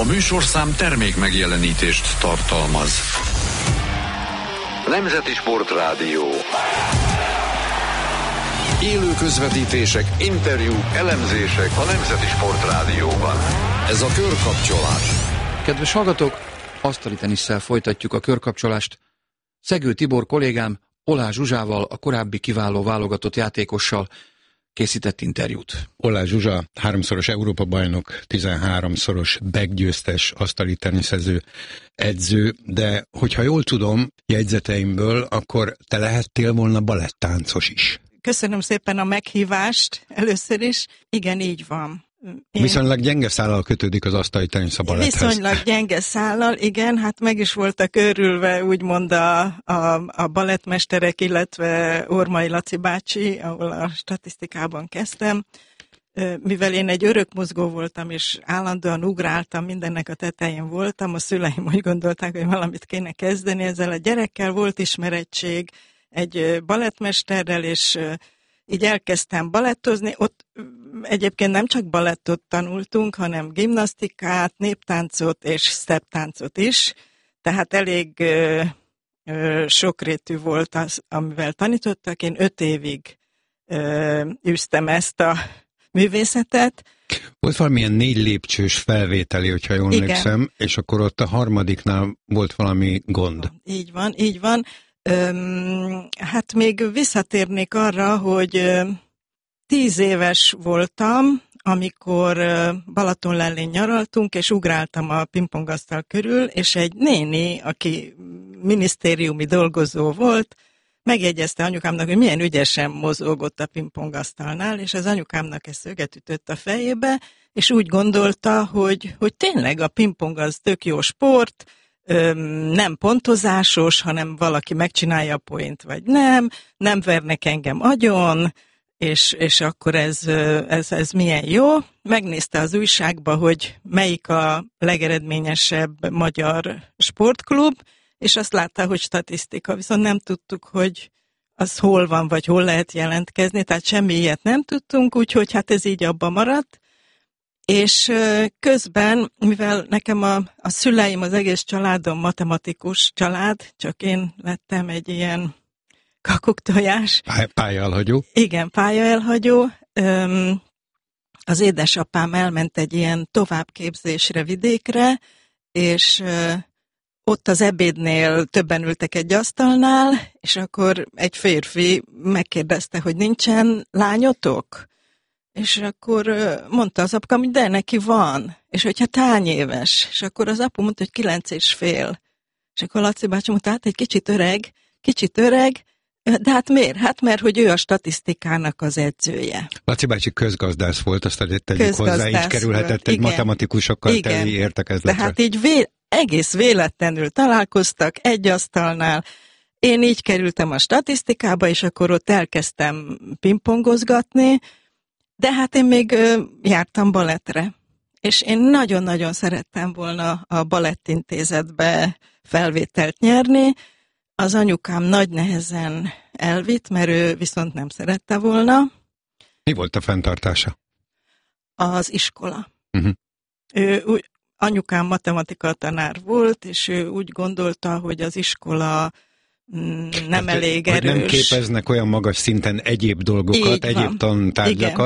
műsorszám termék megjelenítést tartalmaz. Nemzeti Sportrádió. Élő közvetítések, interjúk, elemzések a Nemzeti Sportrádióban. Ez a Körkapcsolás. Kedves hallgatók, asztali tenisszel folytatjuk a körkapcsolást. Szegő Tibor kollégám Oláh Zsuzsával, a korábbi kiváló válogatott játékossal készített interjút. Oláh Zsuzsa, 3-szoros Európa-bajnok, 13-szoros BEC-győztes asztali teniszező, edző, de hogyha jól tudom jegyzeteimből, akkor te lehettél volna balettáncos is. Köszönöm szépen a meghívást először is. Igen, így van. Viszonylag gyenge szállal kötődik az asztali tenisz a baletthez. Viszonylag gyenge szállal, igen, hát meg is voltak örülve úgymond a balettmesterek, illetve Ormai Laci bácsi, ahol a statisztikában kezdtem. Mivel én egy örök mozgó voltam, és állandóan ugráltam, mindennek a tetején voltam, a szüleim úgy gondolták, hogy valamit kéne kezdeni ezzel a gyerekkel, volt ismerettség egy balettmesterrel, és így elkezdtem balettozni. Ott egyébként nem csak balettot tanultunk, hanem gimnasztikát, néptáncot és stepptáncot is. Tehát elég sokrétű volt az, amivel tanítottak. Én 5 évig űztem ezt a művészetet. Volt valamilyen 4 lépcsős felvételi, hogyha jól emlékszem, és akkor ott a harmadiknál volt valami gond. Így van, így van. Hát még visszatérnék arra, hogy 10 éves voltam, amikor Balatonlellén nyaraltunk, és ugráltam a pingpongasztal körül, és egy néni, aki minisztériumi dolgozó volt, megjegyezte anyukámnak, hogy milyen ügyesen mozogott a pingpongasztalnál, és az anyukámnak ezt szöget ütött a fejébe, és úgy gondolta, hogy tényleg a pingpong az tök jó sport, nem pontozásos, hanem valaki megcsinálja a point, vagy nem vernek engem agyon, és akkor ez milyen jó. Megnézte az újságba, hogy melyik a legeredményesebb magyar sportklub, és azt látta, hogy statisztika, viszont nem tudtuk, hogy az hol van, vagy hol lehet jelentkezni, tehát semmi ilyet nem tudtunk, úgyhogy hát ez így abba maradt. És közben, mivel nekem a szüleim, az egész családom matematikus család, csak én lettem egy ilyen kakuktojás. Pályaelhagyó? Igen, pályaelhagyó. Az édesapám elment egy ilyen továbbképzésre vidékre, és ott az ebédnél többen ültek egy asztalnál, és akkor egy férfi megkérdezte, hogy nincsen lányotok? És akkor mondta az apukám, hogy de neki van, és hogy hát hány éves? És akkor az apu mondta, hogy 9,5. És akkor Laci bácsi mondta, hát egy kicsit öreg, de hát miért? Hát mert, hogy ő a statisztikának az edzője. Laci bácsi közgazdász volt, azt tegyük hozzá, így kerülhetett egy matematikusokkal teli értekezletre. Tehát így egész véletlenül találkoztak egy asztalnál. Én így kerültem a statisztikába, és akkor ott elkezdtem pingpongozgatni, de hát én még jártam balettre, és én nagyon-nagyon szerettem volna a balettintézetbe felvételt nyerni. Az anyukám nagy nehezen elvitt, mert ő viszont nem szerette volna. Mi volt a fenntartása? Az iskola. Uh-huh. Anyukám matematika tanár volt, és ő úgy gondolta, hogy az iskola nem elég erős. Nem képeznek olyan magas szinten egyéb dolgokat, egyéb tantárgyakat,